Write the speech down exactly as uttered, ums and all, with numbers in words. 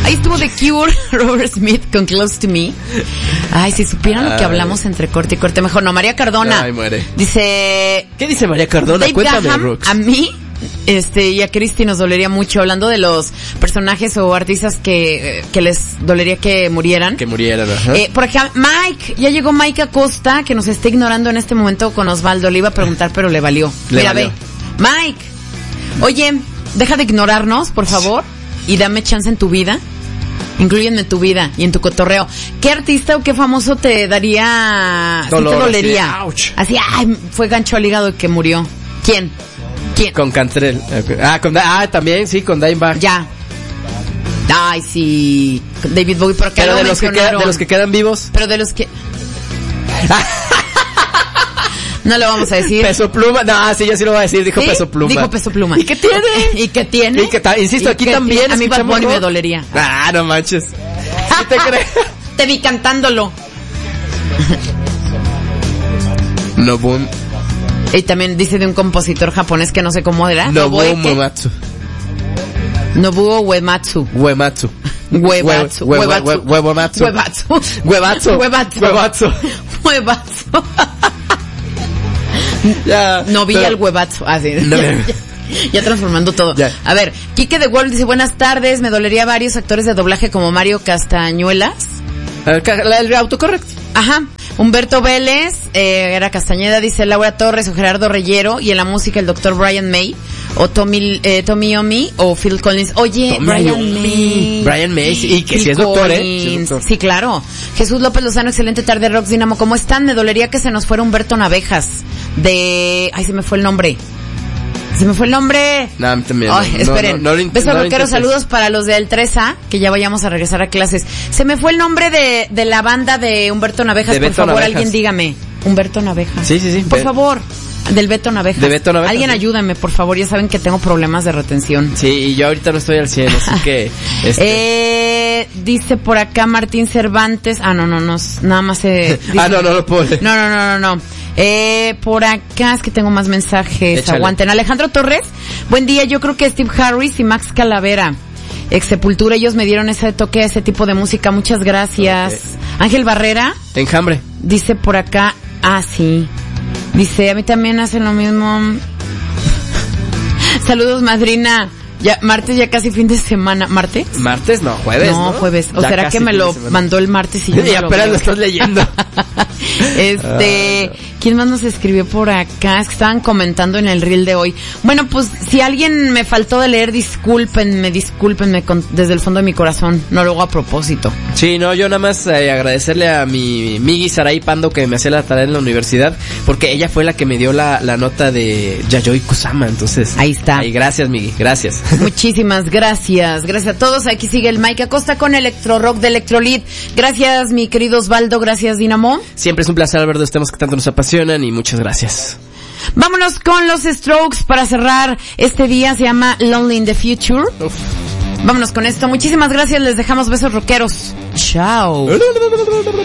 Ahí estuvo The Cure, Robert Smith con Close to Me. Ay, si supieran Ay. lo que hablamos entre corte y corte, mejor no. María Cardona. Ay, muere. Dice... ¿Qué dice María Cardona? Dave Cuéntame, Graham, Rox. A mí... Este, y a Cristi nos dolería mucho, hablando de los personajes o artistas que, que les dolería que murieran. Que murieran, ajá. Eh, por ejemplo, Mike, ya llegó Mike Acosta, que nos está ignorando en este momento con Osvaldo. Le iba a preguntar, pero le valió. Le Mira, valió. ve. Mike, oye, deja de ignorarnos, por favor, y dame chance en tu vida. Inclúyenme en tu vida y en tu cotorreo. ¿Qué artista o qué famoso te daría, Dolor, sí te dolería? Así, ouch. Así, ay, fue gancho al hígado y que murió. ¿Quién? ¿Quién? Con Cantrell. Ah, con, ah, también, sí, con Dimebag. Ya. Ay, sí. David Bowie, pero, pero de los, que queda, de los que quedan vivos. Pero de los que... No lo vamos a decir. Peso Pluma. No, sí, yo sí lo voy a decir. Dijo ¿Sí? Peso Pluma. Dijo Peso Pluma. ¿Y qué tiene? ¿Y qué tiene? ¿Y qué ta- Insisto, ¿Y aquí qué también. tiene? A mí Bad Bunny me dolería. Ah, no manches. ¿Sí te crees? Te vi cantándolo. Nobuo. Y también dice de un compositor japonés que no sé cómo era. Nobuo Uematsu. Nobuo Uematsu. Uematsu. Huevatsu. Huevatsu. Huevatsu. Huevatsu. Huevatsu. Huevatsu. Huevatsu. Huevatsu. Ya. No vi el huevatsu. Ah, sí. No. Ya, ya, ya transformando todo. Ya. A ver, Quique de Wolf dice, buenas tardes, me dolería varios actores de doblaje como Mario Castañuelas. El autocorrecto. Ajá. Humberto Vélez, eh, era Castañeda, dice Laura Torres o Gerardo Reyero, y en la música el doctor Brian May, o Tommy, eh, Tommy Yomi, o Phil Collins. Oye, Tommy Brian Yomi. May. Brian May, sí, y que Phil si es doctor, ¿eh? Collins. Sí, es doctor. Sí, claro. Jesús López Lozano, excelente tarde, Rox Dinamo. ¿Cómo están? Me dolería que se nos fuera Humberto Navejas, de... Ay, se me fue el nombre. Se me fue el nombre. No, a mí también. Ay, no, esperen. No, no, no, Besos no rockeros, saludos para los del tres A, que ya vayamos a regresar a clases. Se me fue el nombre de, de la banda de Humberto Navejas, de por Beto favor, Navejas. alguien dígame. Humberto Navejas. Sí, sí, sí. Por Be- favor, del Beto Navejas. De Beto Navejas, Alguien sí. ayúdame, por favor, ya saben que tengo problemas de retención. Sí, y yo ahorita no estoy al cien, así que... Este... Eh, dice por acá Martín Cervantes. Ah, no, no, no, nada más se... dice- ah, no, no lo puedo leer. No, no, no, no, no. Eh, por acá es que tengo más mensajes. Échale. Aguanten. Alejandro Torres, buen día. Yo creo que Steve Harris y Max Calavera, ex Sepultura, ellos me dieron ese toque a ese tipo de música. Muchas gracias. Okay. Ángel Barrera Enjambre. dice por acá, ah, sí. Dice, a mí también hacen lo mismo. Saludos, madrina. Ya, martes ya casi fin de semana. ¿Martes? Martes, no, jueves, ¿no? No, jueves. ¿O Ya será casi que me fin de lo semana. mandó el martes y yo Y no lo apenas veo? lo estás leyendo. Este, Ah, no. ¿quién más nos escribió por acá? Es que estaban comentando en el reel de hoy. Bueno, pues si alguien me faltó de leer, discúlpenme, discúlpenme con, desde el fondo de mi corazón. No lo hago a propósito. Sí, no, yo nada más eh, agradecerle a mi Migi Sarai Pando que me hacía la tarea en la universidad, porque ella fue la que me dio la, la nota de Yayoi Kusama, entonces. Ahí está. Ahí, gracias, Migi, gracias. Muchísimas gracias. Gracias a todos. Aquí sigue el Mike Acosta con Electro Rock de Electrolit. Gracias, mi querido Osvaldo. Gracias, Dinamo. Siempre es un placer hablar de los temas que tanto nos apasionan y muchas gracias. Vámonos con los Strokes para cerrar este día. Se llama Lonely in the Future. Uf. Vámonos con esto. Muchísimas gracias. Les dejamos besos rockeros. Chao.